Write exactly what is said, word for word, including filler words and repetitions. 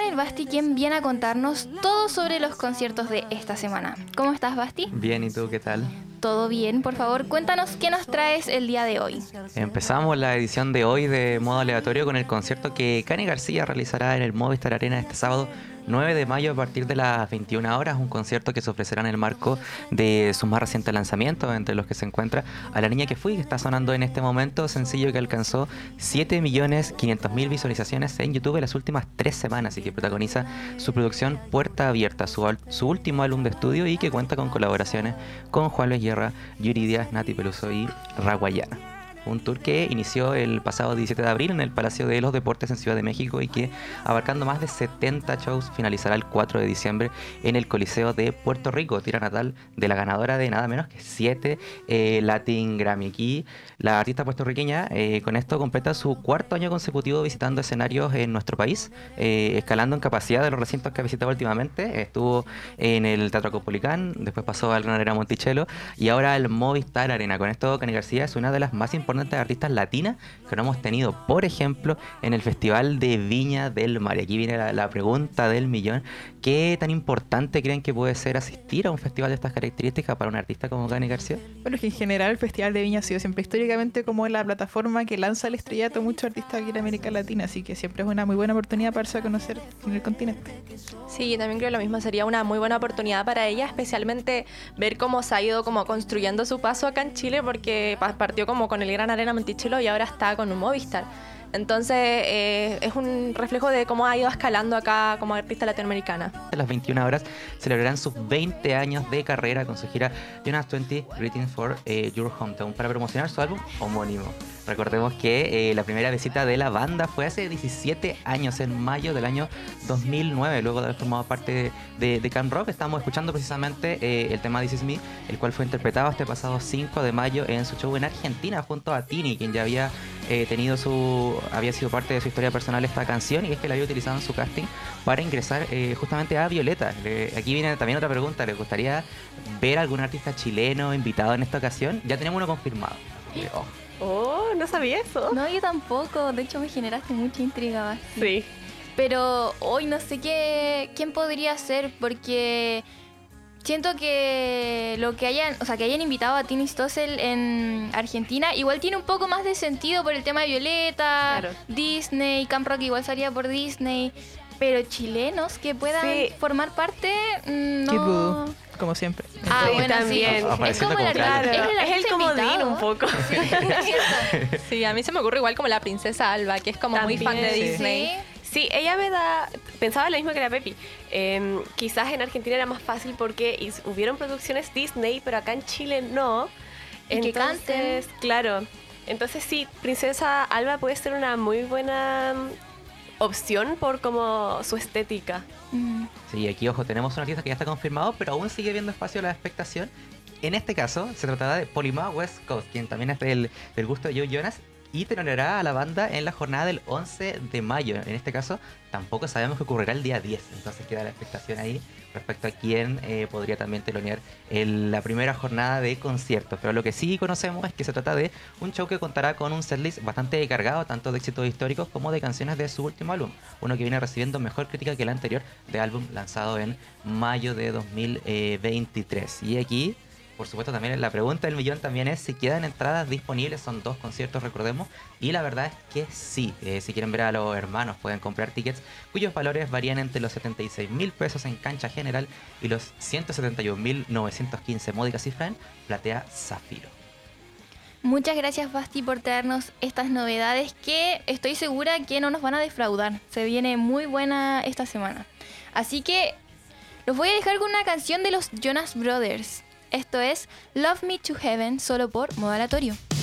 el Basti, quien viene a contarnos todo sobre los conciertos de esta semana. ¿Cómo estás, Basti? Bien, ¿y tú qué tal? Todo bien, por favor, cuéntanos qué nos traes el día de hoy. Empezamos la edición de hoy de modo aleatorio con el concierto que Cani García realizará en el Movistar Arena este sábado nueve de mayo a partir de las veintiuna horas, un concierto que se ofrecerá en el marco de su más reciente lanzamiento, entre los que se encuentra A la niña que fui, que está sonando en este momento, sencillo que alcanzó siete millones quinientas mil visualizaciones en YouTube en las últimas tres semanas y que protagoniza su producción Puerta Abierta, su, al- su último álbum de estudio y que cuenta con colaboraciones con Juan Luis Guerra, Yuri Díaz, Nati Peluso y Raguayana. Un tour que inició el pasado diecisiete de abril en el Palacio de los Deportes en Ciudad de México y que, abarcando más de setenta shows, finalizará el cuatro de diciembre en el Coliseo de Puerto Rico, tierra natal de la ganadora de nada menos que siete eh, Latin Grammy. Aquí la artista puertorriqueña eh, con esto completa su cuarto año consecutivo visitando escenarios en nuestro país, eh, escalando en capacidad de los recintos que ha visitado últimamente. Estuvo en el Teatro Caupolicán, después pasó al Gran Arena Monticello y ahora al Movistar Arena. Con esto, Cani García es una de las más importantes artistas latinas que no hemos tenido, por ejemplo, en el Festival de Viña del Mar. Y aquí viene la, la pregunta del millón: ¿qué tan importante creen que puede ser asistir a un festival de estas características para un artista como Cani García? Bueno, es que en general el Festival de Viña ha sido siempre históricamente como la plataforma que lanza al estrellato a muchos artistas aquí en América Latina, así que siempre es una muy buena oportunidad para darse a conocer en el continente. Sí, yo también creo lo mismo, sería una muy buena oportunidad para ella, especialmente ver cómo se ha ido como construyendo su paso acá en Chile, porque pa- partió como con el Gran Arena Monticello y ahora está con un Movistar. Entonces eh, es un reflejo de cómo ha ido escalando acá como artista latinoamericana. A las veintiuna horas celebrarán sus veinte años de carrera con su gira Jonas veinte Greetings for eh, Your Hometown para promocionar su álbum homónimo. Recordemos que eh, la primera visita de la banda fue hace diecisiete años, en mayo del año dos mil nueve, luego de haber formado parte de, de Camp Rock. Estamos escuchando precisamente eh, el tema This Is Me, el cual fue interpretado este pasado cinco de mayo en su show en Argentina junto a Tini, quien ya había eh, tenido su había sido parte de su historia personal esta canción, y es que la había utilizado en su casting para ingresar eh, justamente a Violeta. Le- aquí viene también otra pregunta: ¿les gustaría ver a algún artista chileno invitado en esta ocasión? Ya tenemos uno confirmado. Así que, oh. Oh, no sabía eso. No, yo tampoco, de hecho me generaste mucha intriga, Basti. Sí. Pero hoy no sé qué, quién podría ser, porque siento que lo que hayan, o sea, que hayan invitado a Tini Stossel en Argentina igual tiene un poco más de sentido por el tema de Violeta, Claro. Disney, Camp Rock igual salía por Disney, pero chilenos que puedan Sí. formar parte, mm, Kid no. Voodoo, como siempre. Ah, Sí, bueno, también. sí. Es Apareciendo como el como artista- claro. es el Es el artista comodín invitado. un poco. Sí, a mí se me ocurre igual como la princesa Alba, que es como muy fan de También, sí. Disney. Sí. Sí, ella me da... Pensaba lo mismo que la Pepi. Eh, quizás en Argentina era más fácil porque is- hubieron producciones Disney, pero acá en Chile no. Y que Entonces, claro. Entonces sí, Princesa Alba puede ser una muy buena mm, opción por como su estética. Mm. Sí, aquí, ojo, tenemos un artista que ya está confirmado, pero aún sigue viendo espacio a la expectación. En este caso, se tratará de Polima West Coast, quien también es del, del gusto de Joe Jonas, y teloneará a la banda en la jornada del once de mayo. En este caso, tampoco sabemos qué ocurrirá el día diez, entonces queda la expectación ahí respecto a quién eh, podría también telonear en la primera jornada de conciertos. Pero lo que sí conocemos es que se trata de un show que contará con un setlist bastante cargado, tanto de éxitos históricos como de canciones de su último álbum, uno que viene recibiendo mejor crítica que el anterior, de álbum lanzado en mayo de dos mil veintitrés. Y aquí, por supuesto, también la pregunta del millón también es si quedan entradas disponibles. Son dos conciertos, recordemos, y la verdad es que sí. Eh, si quieren ver a los hermanos, pueden comprar tickets cuyos valores varían entre los setenta y seis mil pesos en cancha general y los ciento setenta y un mil novecientos quince, módica cifra en platea Zafiro. Muchas gracias, Basti, por traernos estas novedades que estoy segura que no nos van a defraudar. Se viene muy buena esta semana. Así que los voy a dejar con una canción de los Jonas Brothers. Esto es Love Me to Heaven, solo por modo aleatorio.